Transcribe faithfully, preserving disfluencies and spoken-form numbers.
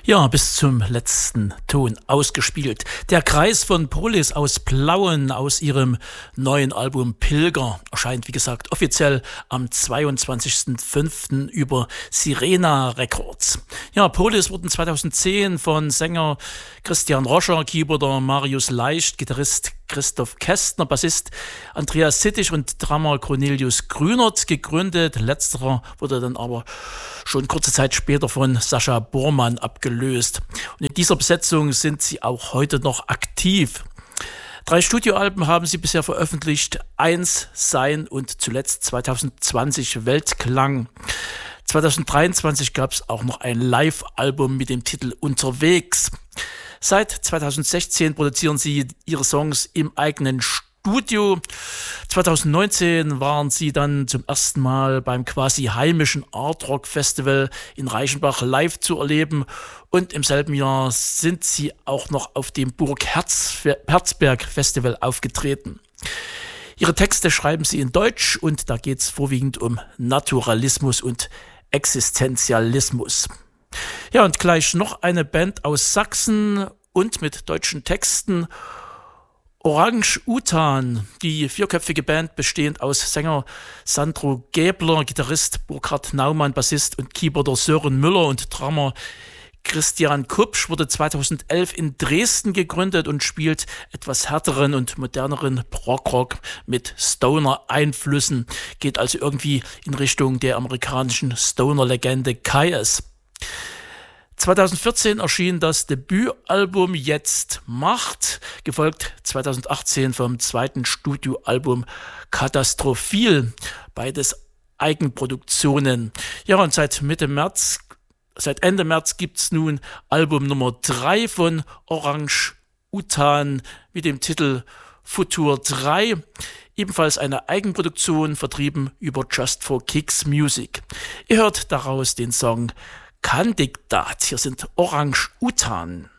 Ja, bis zum letzten Ton ausgespielt. Der Kreis von Polis aus Plauen aus ihrem neuen Album Pilger erscheint, wie gesagt, offiziell am zweiundzwanzigsten fünften über Sirena Records. Ja, Polis wurden zweitausendzehn von Sänger Christian Roscher, Keyboarder Marius Leicht, Gitarrist Christoph Kästner, Bassist Andreas Sittig und Drummer Cornelius Grünert gegründet. Letzterer wurde dann aber schon kurze Zeit später von Sascha Bormann abgelöst. Und in dieser Besetzung sind sie auch heute noch aktiv. Drei Studioalben haben sie bisher veröffentlicht. Eins, Sein und zuletzt zweitausendzwanzig Weltklang. zweitausenddreiundzwanzig gab es auch noch ein Live-Album mit dem Titel Unterwegs. Seit zweitausendsechzehn produzieren sie ihre Songs im eigenen Studio. zweitausendneunzehn waren sie dann zum ersten Mal beim quasi heimischen Art Rock Festival in Reichenbach live zu erleben. Und im selben Jahr sind sie auch noch auf dem Burg Herz, Herzberg Festival aufgetreten. Ihre Texte schreiben sie in Deutsch und da geht es vorwiegend um Naturalismus und Existenzialismus. Ja, und gleich noch eine Band aus Sachsen und mit deutschen Texten. Orange Utan, die vierköpfige Band bestehend aus Sänger Sandro Gäbler, Gitarrist Burkhard Naumann, Bassist und Keyboarder Sören Müller und Drummer Christian Kupsch, wurde zweitausendelf in Dresden gegründet und spielt etwas härteren und moderneren Prog-Rock mit Stoner-Einflüssen. Geht also irgendwie in Richtung der amerikanischen Stoner-Legende Kyuss. zweitausendvierzehn erschien das Debütalbum Jetzt Macht, gefolgt zweitausendachtzehn vom zweiten Studioalbum Katastrophil, beides Eigenproduktionen. Ja, und seit Mitte März, seit Ende März gibt's nun Album Nummer drei von Orange Utan mit dem Titel Futur drei, ebenfalls eine Eigenproduktion, vertrieben über Just for Kicks Music. Ihr hört daraus den Song Kandidat. Hier sind Orange Utan.